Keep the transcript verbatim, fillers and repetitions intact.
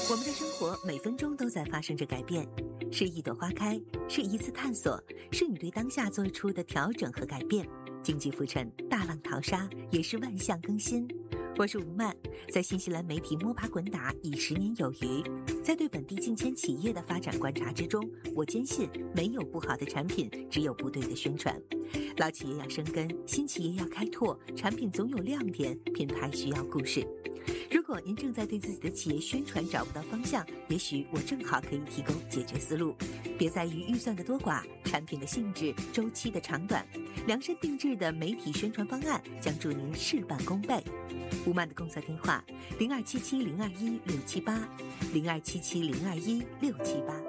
我们的生活每分钟都在发生着改变，是一朵花开，是一次探索，是你对当下做出的调整和改变。经济浮沉，大浪淘沙，也是万象更新。我是吴曼，在新西兰媒体摸爬滚打已十年有余，在对本地近千企业的发展观察之中，我坚信没有不好的产品，只有不对的宣传。老企业要生根，新企业要开拓，产品总有亮点，品牌需要故事。如果您正在对自己的企业宣传找不到方向，也许我正好可以提供解决思路。别在于预算的多寡，产品的性质、周期的长短，量身定制的媒体宣传方案将助您事半功倍。吴曼的工作电话：零二七七零二一六七八，零二七七零二一六七八。